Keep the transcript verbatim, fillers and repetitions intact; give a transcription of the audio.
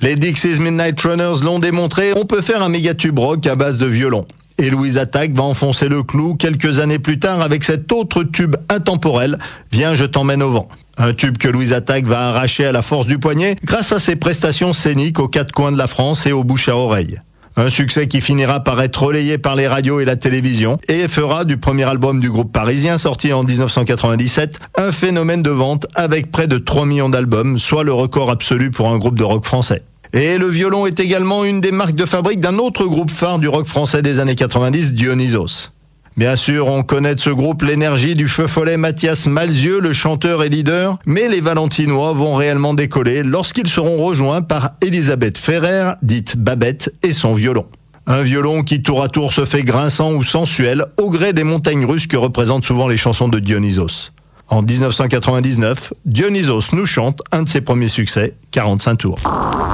Les Dixie's Midnight Runners l'ont démontré, on peut faire un méga-tube rock à base de violon. Et Louise Attaque va enfoncer le clou quelques années plus tard avec cet autre tube intemporel, Viens je t'emmène au vent. Un tube que Louise Attaque va arracher à la force du poignet grâce à ses prestations scéniques aux quatre coins de la France et aux bouches à oreille. Un succès qui finira par être relayé par les radios et la télévision et fera du premier album du groupe parisien sorti en dix-neuf cent quatre-vingt-dix-sept un phénomène de vente avec près de trois millions d'albums, soit le record absolu pour un groupe de rock français. Et le violon est également une des marques de fabrique d'un autre groupe phare du rock français des années quatre-vingt-dix, Dionysos. Bien sûr, on connaît de ce groupe l'énergie du feu follet Mathias Malzieu, le chanteur et leader, mais les Valentinois vont réellement décoller lorsqu'ils seront rejoints par Elisabeth Ferrer, dite Babette, et son violon. Un violon qui tour à tour se fait grinçant ou sensuel au gré des montagnes russes que représentent souvent les chansons de Dionysos. En dix-neuf cent quatre-vingt-dix-neuf, Dionysos nous chante un de ses premiers succès, quarante-cinq tours.